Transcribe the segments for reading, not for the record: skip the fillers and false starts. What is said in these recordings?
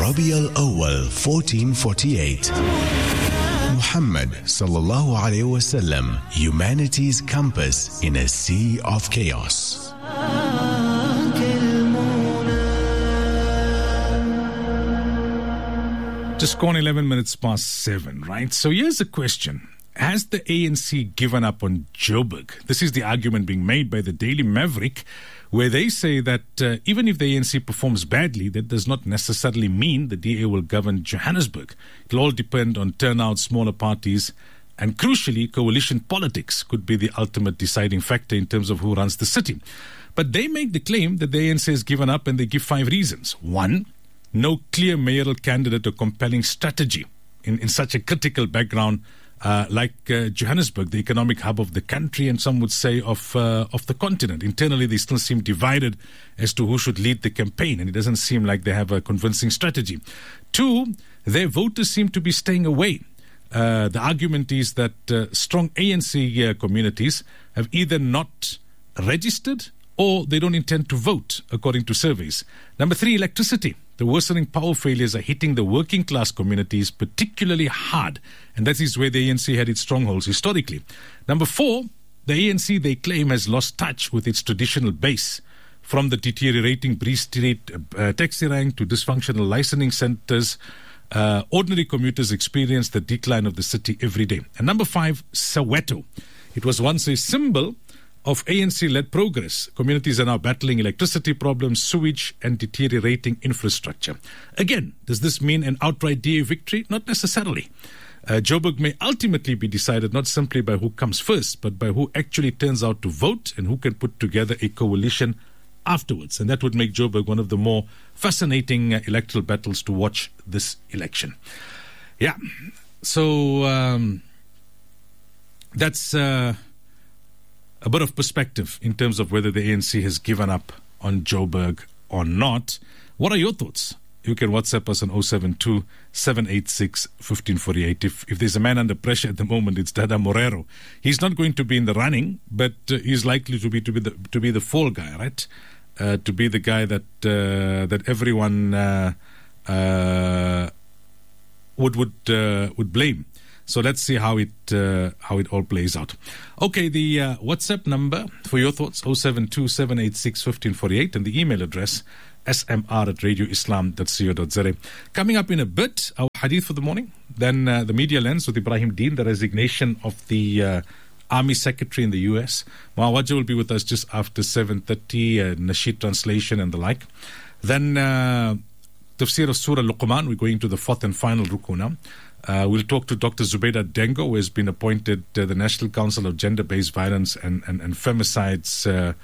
Rabi al-Awwal 1448. Muhammad sallallahu alayhi wasallam, humanity's compass in a sea of chaos. Just gone 11 minutes past 7, right? So here's the question. Has the ANC given up on Joburg? This is the argument being made by the Daily Maverick, where they say that even if the ANC performs badly, that does not necessarily mean the DA will govern Johannesburg. It'll all depend on turnout, smaller parties, and crucially, coalition politics could be the ultimate deciding factor in terms of who runs the city. But they make the claim that the ANC has given up, and they give 5 reasons. 1, no clear mayoral candidate or compelling strategy in such a critical background like Johannesburg, the economic hub of the country, and some would say of the continent. Internally, they still seem divided as to who should lead the campaign, and it doesn't seem like they have a convincing strategy. 2, their voters seem to be staying away. The argument is that strong ANC communities have either not registered or they don't intend to vote, according to surveys. Number 3, electricity. The worsening power failures are hitting the working class communities particularly hard, and that is where the ANC had its strongholds historically. Number 4, the ANC, they claim, has lost touch with its traditional base, from the deteriorating Bree Street taxi rank to dysfunctional licensing centres. Ordinary commuters experience the decline of the city every day. And number 5, Soweto. It was once a symbol of ANC-led progress. Communities are now battling electricity problems, sewage, and deteriorating infrastructure. Again, does this mean an outright DA victory? Not necessarily. Joburg may ultimately be decided not simply by who comes first, but by who actually turns out to vote and who can put together a coalition afterwards. And that would make Joburg one of the more fascinating electoral battles to watch this election. Yeah. So that's a bit of perspective in terms of whether the ANC has given up on Joburg or not. What are your thoughts? You can WhatsApp us on 072-786-1548. If there's a man under pressure at the moment, it's Dada Morero. He's not going to be in the running, but he's likely to be the fall guy, right? To be the guy that everyone would blame. So let's see how it all plays out. Okay, the WhatsApp number for your thoughts, 072-786-1548, and the email address, smr@radioislam.co.za. Coming up in a bit, our hadith for the morning, then the media lens with Ibrahim Deen, the resignation of the Army Secretary in the US. Mawajah will be with us just after 7:30, Nasheed translation and the like. Then Tafsir of Surah Luqman, we're going to the 4th and final ruku now. We'll talk to Dr. Zubaida Dengo, who has been appointed the National Council of Gender-Based Violence and Femicides,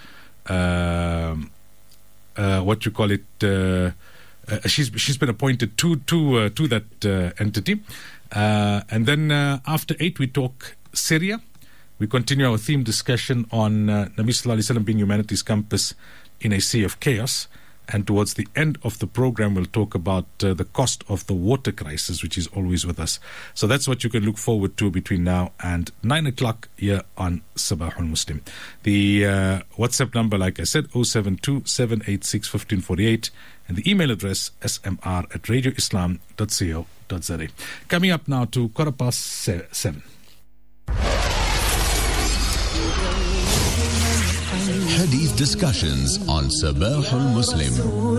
she's been appointed to that entity. And then after 8, we talk Syria. We continue our theme discussion on Nabi Sallallahu Alaihi Wasallam being humanity's compass in a sea of chaos. And towards the end of the program, we'll talk about the cost of the water crisis, which is always with us. So that's what you can look forward to between now and 9 o'clock here on Sabahul Muslim. The WhatsApp number, like I said, 072-786-1548. And the email address, smr@radioislam.co.za. Coming up now to 7:15. Hadith discussions on Sabahul Muslim.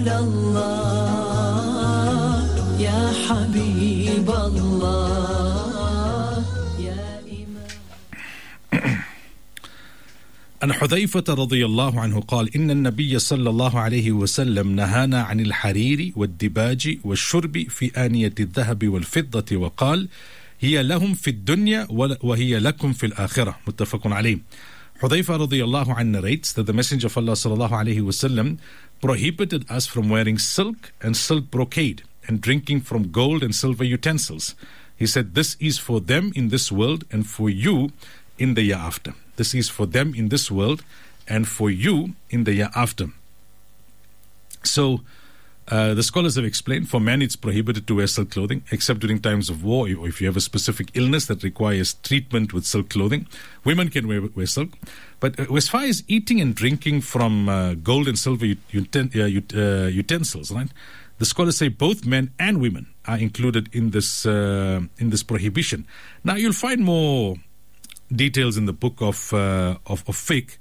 عن حذيفة رضي الله عنه قال إن النبي صلى الله عليه وسلم نهانا عن الحرير والدباج والشرب في آنية الذهب والفضة وقال هي لهم في الدنيا وهي لكم في الآخرة. متفق عليه. Hudhaifa radiyallahu anhu narrates that the Messenger of Allah sallallahu alayhi wasallam prohibited us from wearing silk and silk brocade and drinking from gold and silver utensils. He said, this is for them in this world and for you in the year after. This is for them in this world and for you in the year after. So, the scholars have explained, for men it's prohibited to wear silk clothing except during times of war or if you have a specific illness that requires treatment with silk clothing. Women can wear silk. But as far as eating and drinking from gold and silver utensils, right? The scholars say both men and women are included in this prohibition. Now, you'll find more details in the book of fiqh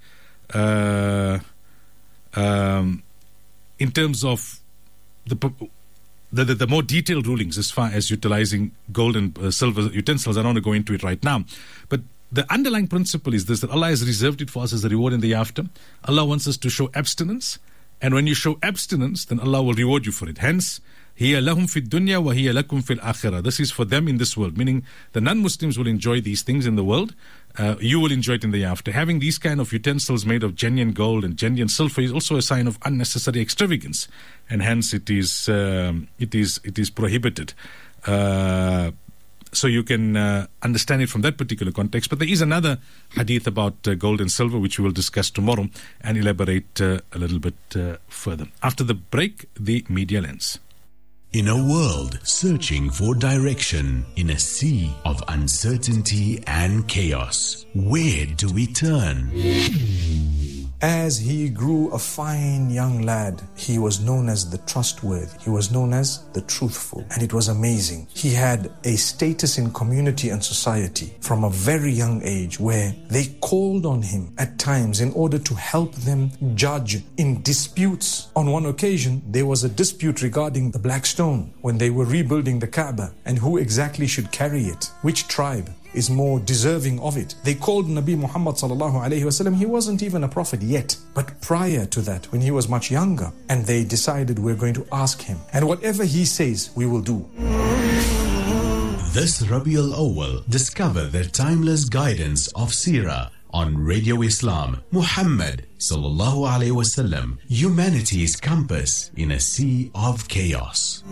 in terms of the more detailed rulings as far as utilizing gold and silver utensils. I don't want to go into it right now, but the underlying principle is this, that Allah has reserved it for us as a reward in the after. Allah wants us to show abstinence, and when you show abstinence, then Allah will reward you for it. Hence, هِيَ لَهُمْ فِي الدُّنْيَا وَهِيَ لَكُمْ فِي الْآخِرَةِ. This is for them in this world, meaning the non-Muslims will enjoy these things in the world. You will enjoy it in the after. Having these kind of utensils made of genuine gold and genuine silver is also a sign of unnecessary extravagance, and hence it is prohibited. So you can understand it from that particular context. But there is another hadith about gold and silver, which we will discuss tomorrow and elaborate a little bit further. After the break, the media lens. In a world searching for direction, in a sea of uncertainty and chaos, where do we turn? As he grew a fine young lad, he was known as the trustworthy. He was known as the truthful. And it was amazing. He had a status in community and society from a very young age where they called on him at times in order to help them judge in disputes. On one occasion, there was a dispute regarding the black stone when they were rebuilding the Kaaba and who exactly should carry it, which tribe is more deserving of it. They called Nabi Muhammad sallallahu alayhi wasallam. He wasn't even a prophet yet, but prior to that, when he was much younger, and they decided, we're going to ask him, and whatever he says, we will do. This Rabiul Awwal, discover the timeless guidance of Seerah on Radio Islam. Muhammad sallallahu alayhi wasallam, humanity's compass in a sea of chaos.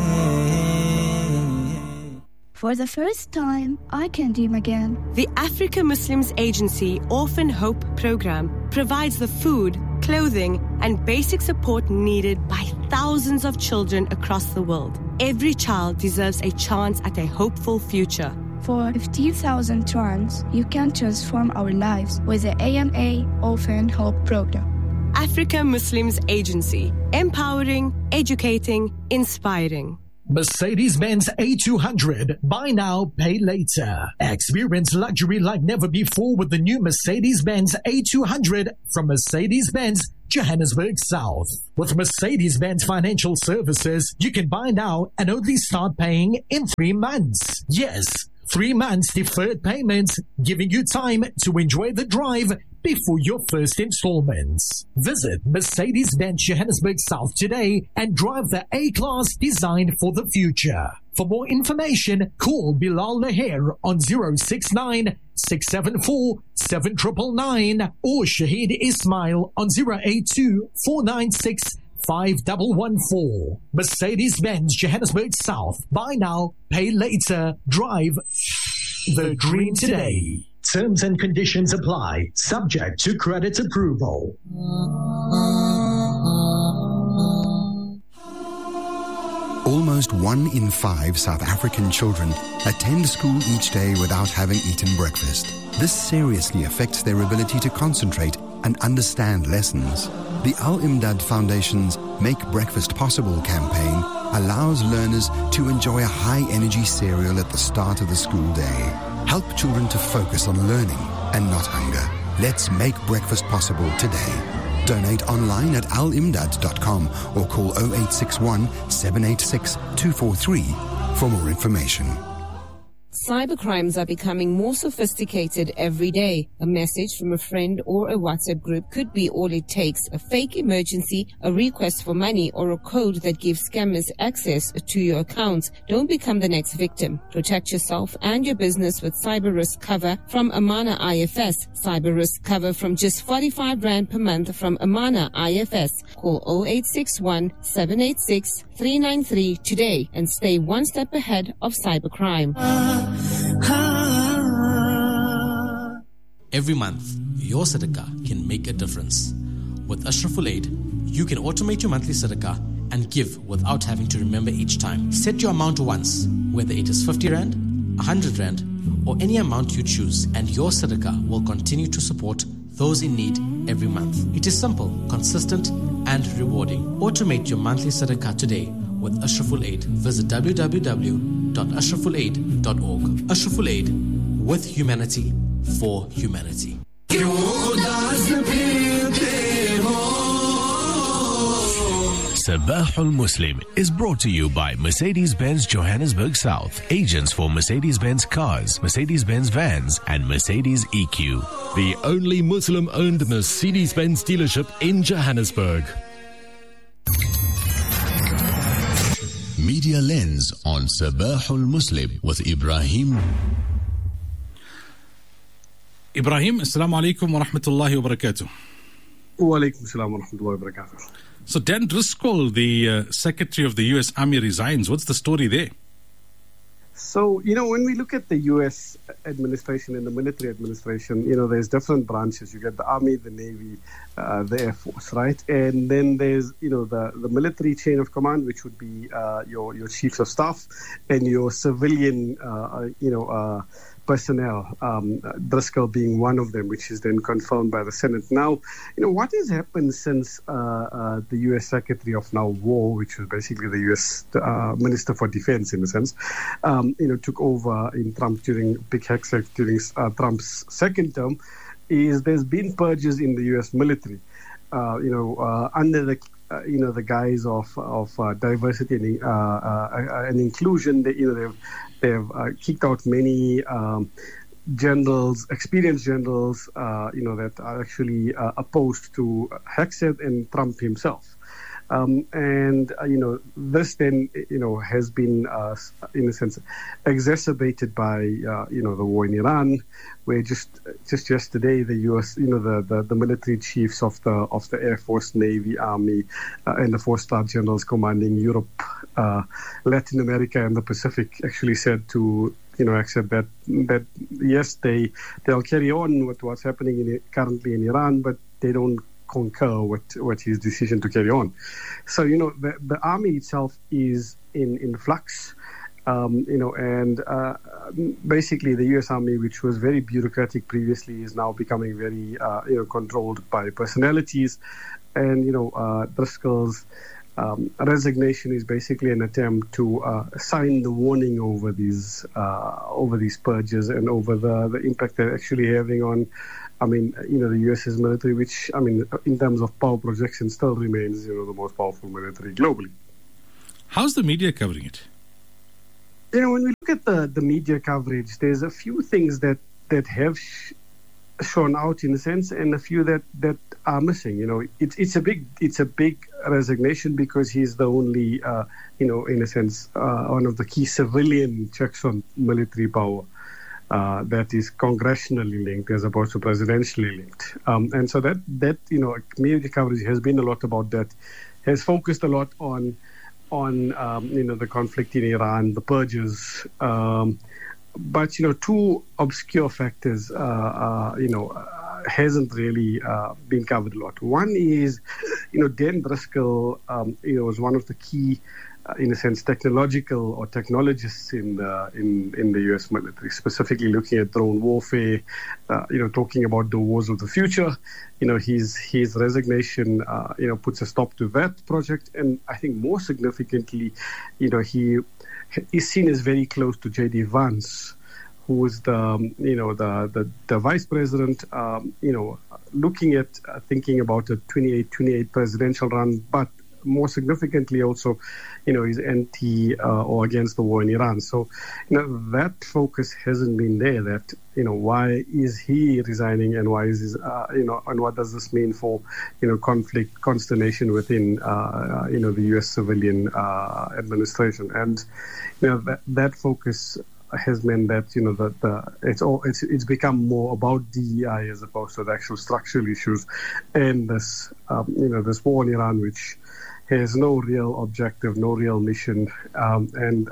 For the first time, I can dream again. The Africa Muslims Agency Orphan Hope Program provides the food, clothing, and basic support needed by thousands of children across the world. Every child deserves a chance at a hopeful future. For 15,000 trons, you can transform our lives with the AMA Orphan Hope Program. Africa Muslims Agency, empowering, educating, inspiring. Mercedes-Benz A200. Buy now, pay later. Experience luxury like never before with the new Mercedes-Benz A200 from Mercedes-Benz Johannesburg South. With Mercedes-Benz Financial Services, you can buy now and only start paying in 3 months. Yes, 3 months deferred payments, giving you time to enjoy the drive before your first installments. Visit Mercedes-Benz Johannesburg South today and drive the A-Class designed for the future. For more information, call Bilal Laher on 069 674 7999 or Shahid Ismail on 082 496 5114. Mercedes-Benz Johannesburg South. Buy now, pay later, drive the dream today. Terms and conditions apply, subject to credit approval. Almost 1 in 5 South African children attend school each day without having eaten breakfast. This seriously affects their ability to concentrate and understand lessons. The Al-Imdad Foundation's Make Breakfast Possible campaign allows learners to enjoy a high-energy cereal at the start of the school day. Help children to focus on learning and not hunger. Let's make breakfast possible today. Donate online at alimdad.com or call 0861 786 243 for more information. Cybercrimes are becoming more sophisticated every day. A message from a friend or a WhatsApp group could be all it takes. A fake emergency, a request for money, or a code that gives scammers access to your accounts. Don't become the next victim. Protect yourself and your business with cyber risk cover from Amana IFS. Cyber risk cover from just 45 Rand per month from Amana IFS. Call 0861 786 393 today and stay one step ahead of cybercrime. Every month, your sadaqah can make a difference. With Ashraful Aid, you can automate your monthly sadaqah and give without having to remember each time. Set your amount once, whether it is 50 Rand, 100 Rand, or any amount you choose, and your sadaqah will continue to support those in need every month. It is simple, consistent, and rewarding. Automate your monthly sadaqah today with Ashraful Aid. Visit www.ashrafulaid.org. Ashraful Aid, with humanity, for humanity. Sabah al-Muslim is brought to you by Mercedes-Benz Johannesburg South, agents for Mercedes-Benz cars, Mercedes-Benz vans, and Mercedes EQ. The only Muslim-owned Mercedes-Benz dealership in Johannesburg. Media Lens on Sabah al-Muslim with Ibrahim. Ibrahim, assalamu alaikum wa rahmatullahi wa barakatuh. Wa alaikum assalam wa rahmatullahi wa barakatuh. So Dan Driscoll, the Secretary of the U.S. Army, resigns. What's the story there? So, when we look at the U.S. administration and the military administration, there's different branches. You get the Army, the Navy, the Air Force, right? And then there's, the military chain of command, which would be your chiefs of staff and your civilian, personnel, Driscoll being one of them, which is then confirmed by the Senate. Now, what has happened since the U.S. Secretary of War, which was basically the U.S. Minister for Defense in a sense, took over in Trump during Trump's second term, is there's been purges in the U.S. military, under the guise of diversity and inclusion. They've kicked out many generals, experienced generals, that are actually opposed to Hegseth and Trump himself. This then, has been, in a sense, exacerbated by, the war in Iran, where just yesterday the U.S., the military chiefs of the Air Force, Navy, Army, and the 4-star generals commanding Europe, Latin America, and the Pacific actually said to accept that yes, they'll carry on with what's happening currently in Iran, but they don't concur with his decision to carry on. So, the army itself is in flux, and basically the U.S. Army, which was very bureaucratic previously, is now becoming very, controlled by personalities. And, Driscoll's resignation is basically an attempt to sign the warning over these purges and over the impact they're actually having on, the U.S.'s military, which, in terms of power projection, still remains, the most powerful military globally. How's the media covering it? When we look at the media coverage, there's a few things that have shown out in a sense, and a few that are missing. It's a big resignation because he's the only, in a sense, one of the key civilian checks on military power. That is congressionally linked as opposed to presidentially linked. And so that media coverage has been a lot about that, has focused a lot on the conflict in Iran, the purges, but two obscure factors hasn't really been covered a lot. One is, Dan Driscoll, was one of the key, in a sense, technological or technologists in the U.S. military, specifically looking at drone warfare, talking about the wars of the future. His resignation, puts a stop to that project, and I think more significantly, he is seen as very close to J.D. Vance, who is the vice president, looking at thinking about a 28 presidential run, but more significantly also, is anti or against the war in Iran. So, that focus hasn't been there. That, why is he resigning, and why is his, and what does this mean for, conflict, consternation within, the U.S. civilian administration, and that focus has meant that it's become more about DEI as opposed to the actual structural issues, and this this war in Iran, which has no real objective, no real mission, and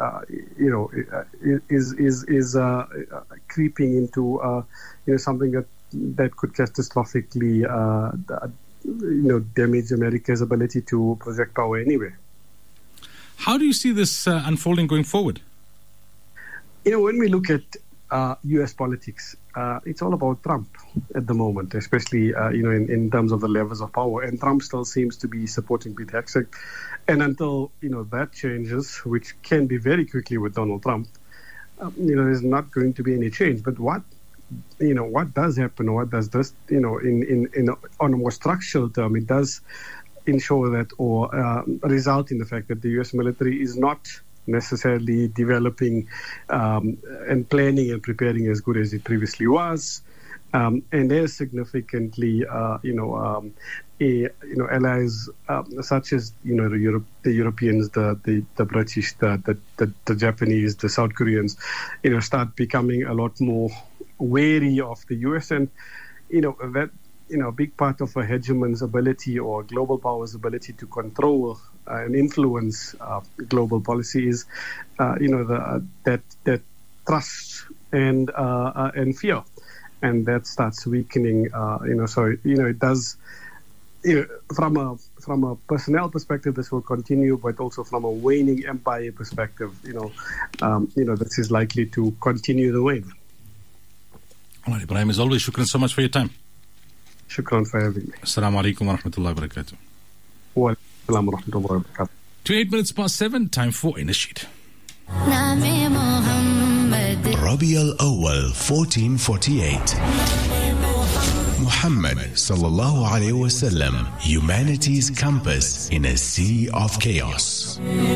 is creeping into something that could catastrophically damage America's ability to project power anywhere. How do you see this unfolding going forward? When we look at U.S. politics, it's all about Trump at the moment, especially in terms of the levels of power. And Trump still seems to be supporting Pete Hegseth. And until that changes, which can be very quickly with Donald Trump, there's not going to be any change. But what does happen, or what does this, on a more structural term, it does ensure that, or result in the fact that the U.S. military is not necessarily developing and planning and preparing as good as it previously was, and there's significantly, allies such as the Europeans, the British, the Japanese, the South Koreans, start becoming a lot more wary of the U.S. and that. A big part of a hegemon's ability or a global power's ability to control and influence global policy is, that trust and fear, and that starts weakening. It does. From a personnel perspective, this will continue, but also from a waning empire perspective, this is likely to continue the wane. All right, Ibrahim, as always, shukran so much for your time. Shukran for having me. Assalamu alaikum wa rahmatullahi wa barakatuh. Wa alaikum wa rahmatullahi wa barakatuh. 28 minutes past 7, time for In the Sheet. Rabi al-Awwal 1448. Muhammad sallallahu alayhi wa sallam, humanity's compass in a sea of chaos.